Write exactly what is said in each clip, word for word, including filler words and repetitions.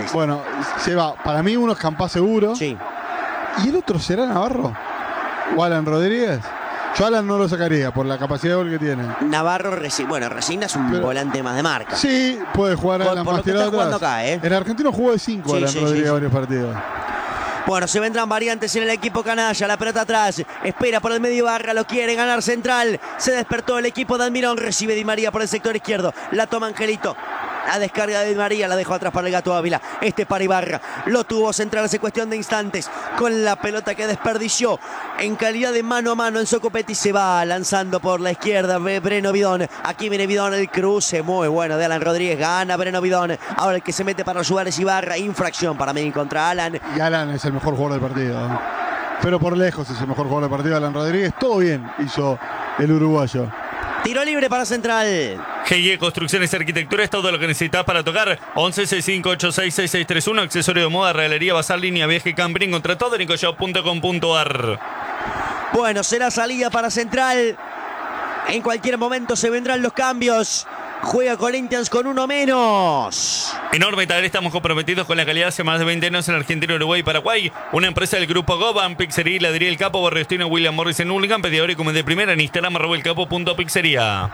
Fernández. Bueno, se va. Para mí uno es Campá seguro. Sí. ¿Y el otro será Navarro? ¿O Alan Rodríguez? Yo a Alan no lo sacaría por la capacidad de gol que tiene. Navarro, Reci- bueno, Resina es un Pero, volante más de marca. Sí, puede jugar Por- Alan por más lo que tirado está jugando atrás. acá, ¿eh? En Argentino jugó de cinco Sí, Alan sí, Rodríguez sí, sí. varios partidos. Bueno, se vendrán variantes en el equipo canalla. La pelota atrás. Espera por el medio Barra. Lo quiere ganar Central. Se despertó el equipo de Almirón. Recibe Di María por el sector izquierdo. La toma Angelito. La descarga de Di María. La dejó atrás para el Gato Ávila. Este para Ibarra. Lo tuvo Central hace cuestión de instantes. Con la pelota que desperdició. En calidad de mano a mano. Enzo Copetti se va lanzando por la izquierda. Breno Bidón. Aquí viene Bidón. El cruce muy bueno de Alan Rodríguez. Gana Breno Bidón. Ahora el que se mete para ayudar es Ibarra. Infracción para mí contra Alan. Y Alan es el mejor jugador del partido. Pero por lejos es el mejor jugador del partido, Alan Rodríguez. Todo bien hizo el uruguayo. Tiro libre para Central. G I E Construcciones y Arquitectura es todo lo que necesitas para tocar. once sesenta y cinco ochenta y seis sesenta y seis treinta y uno. Accesorio de moda, regalería, bazar, línea, viaje, camping. Contra todo en ecoshop punto com punto ar. Bueno, será salida para Central. En cualquier momento se vendrán los cambios. Juega Corinthians con uno menos. Enorme Taller, estamos comprometidos con la calidad hace más de veinte años en Argentina, Uruguay y Paraguay. Una empresa del grupo Goban, Pizzería, Heladería El Capo, Barrio Estino, William Morris en Hurlingham. Pedí ahora y come de primera en Instagram, arroba el capo punto pizzería.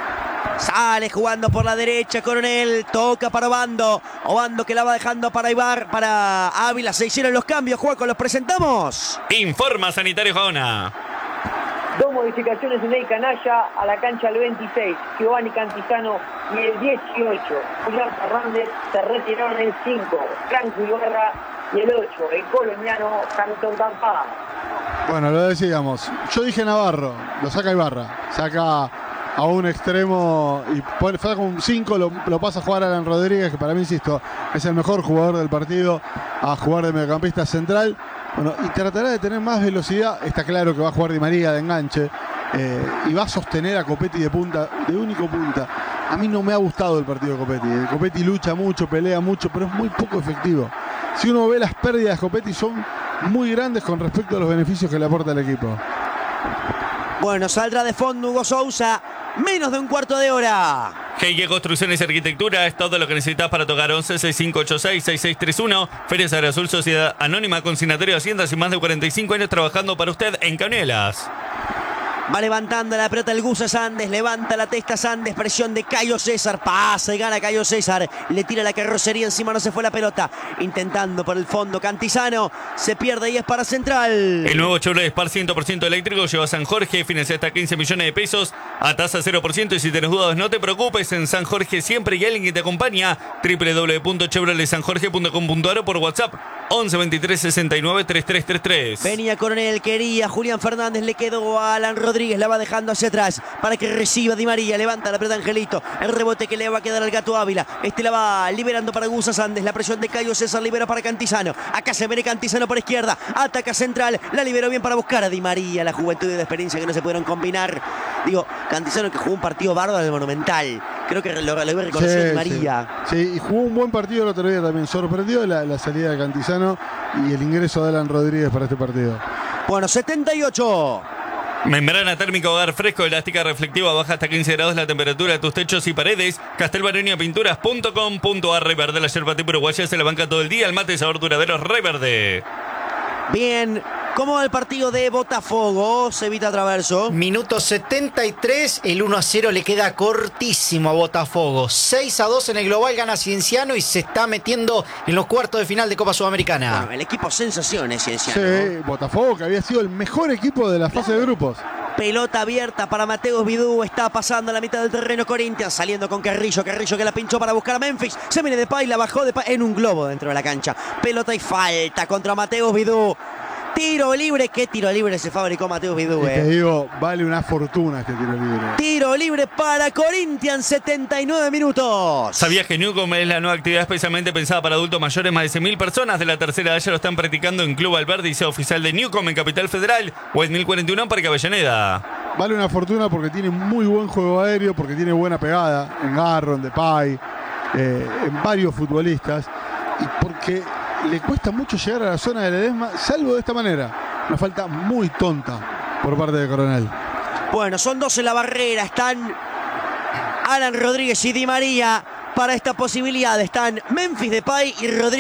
Sale jugando por la derecha Coronel. Toca para Obando. Obando que la va dejando para Ibar, para Ávila. Se hicieron los cambios. Juaco, los presentamos. Informa Sanitario Jaona. Dos modificaciones en el canalla a la cancha el veintiséis, Giovanni Cantizano, y el dieciocho, Julián Fernández, se retiraron el cinco, Franco Ibarra, y el ocho, el colombiano Cantón Campá. Bueno, lo decíamos. Yo dije Navarro, lo saca Ibarra. Saca a un extremo y pone, saca un cinco, lo, lo pasa a jugar a Alan Rodríguez, que para mí, insisto, es el mejor jugador del partido, a jugar de mediocampista central. Bueno, y tratará de tener más velocidad. Está claro que va a jugar Di María de enganche eh, y va a sostener a Copetti de punta, de único punta. A mí no me ha gustado el partido de Copetti. Copetti lucha mucho, pelea mucho, pero es muy poco efectivo. Si uno ve las pérdidas de Copetti, son muy grandes con respecto a los beneficios que le aporta el equipo. Bueno, saldrá de fondo Hugo Sousa. Menos de un cuarto de hora. G I E Construcciones y Arquitectura es todo lo que necesitas para tocar. Once sesenta y cinco ochenta y seis sesenta y seis treinta y uno. Feria Sagra Azul, Sociedad Anónima, consignatorio de Haciendas y más de cuarenta y cinco años trabajando para usted en Canelas. Va levantando la pelota el Gusa Sandes, levanta la testa Sandes, presión de Cayo César, pasa y gana Cayo César, le tira la carrocería encima, no se fue la pelota, intentando por el fondo Cantizano, se pierde y es para Central. El nuevo Chevrolet Spark cien por ciento eléctrico lleva a San Jorge, financia hasta quince millones de pesos a tasa cero por ciento y si tenés dudas no te preocupes, en San Jorge siempre hay alguien que te acompaña. doble u doble u doble u punto chevrolet san jorge punto com punto ar o por WhatsApp once veintitrés sesenta y nueve treinta y tres treinta y tres. Venía Coronel, quería Julián Fernández, le quedó a Alan Rodríguez, la va dejando hacia atrás para que reciba Di María, levanta la pelota Angelito, el rebote que le va a quedar al Gato Ávila, este la va liberando para Gusa Sandes, la presión de Cayo César libera para Cantizano, acá se viene Cantizano por izquierda, ataca Central, la liberó bien para buscar a Di María, la juventud y la experiencia que no se pudieron combinar. Digo, Cantizano que jugó un partido bárbaro del Monumental, creo que lo, lo iba a reconocer Sí, Di María. Sí. sí, y jugó un buen partido el otro día también. Sorprendió la, la salida de Cantizano y el ingreso de Alan Rodríguez para este partido. Bueno, setenta y ocho. Membrana térmica hogar fresco, elástica reflectiva, baja hasta quince grados la temperatura de tus techos y paredes. Castelbaronia Pinturas punto com punto ar. Rey Verde, la yerba tipo uruguaya se la banca todo el día. El mate sabor duradero Rey Verde. Bien, ¿cómo va el partido de Botafogo? Se evita Traverso. Minuto setenta y tres, el uno a cero le queda cortísimo a Botafogo. seis a dos en el global gana Cienciano y se está metiendo en los cuartos de final de Copa Sudamericana. Bueno, el equipo sensaciones, Cienciano. Sí, Botafogo, que había sido el mejor equipo de la fase de grupos. Pelota abierta para Mateus Vidú. Está pasando a la mitad del terreno Corinthians. Saliendo con Carrillo. Carrillo que la pinchó para buscar a Memphis. Se viene de Pay, la bajó de Pay en un globo dentro de la cancha. Pelota y falta contra Mateus Vidú. Tiro libre. ¿Qué tiro libre se fabricó Mateus Vidú? Y Eh? te digo, vale una fortuna este tiro libre. Tiro libre para Corinthians. setenta y nueve minutos. ¿Sabías que Newcom es la nueva actividad especialmente pensada para adultos mayores? Más de cien mil personas de la tercera edad ya lo están practicando en Club Alberdi y sea oficial de Newcom en Capital Federal o en mil cuarenta y uno en Parque Avellaneda. Vale una fortuna porque tiene muy buen juego aéreo, porque tiene buena pegada en Garro, en Depay, eh, en varios futbolistas y porque le cuesta mucho llegar a la zona de Ledesma, salvo de esta manera. Una falta muy tonta por parte de Coronel. Bueno, son dos en la barrera. Están Alan Rodríguez y Di María para esta posibilidad. Están Memphis Depay y Rodríguez.